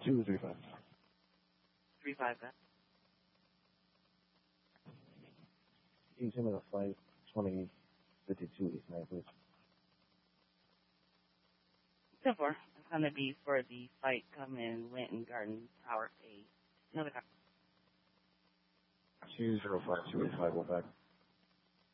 235. 35, that. Use him at a flight 2052 East 9, please. 10-4. It's going to be for the fight coming Linton Garden Tower 8. Another copy. 205, 285, go back.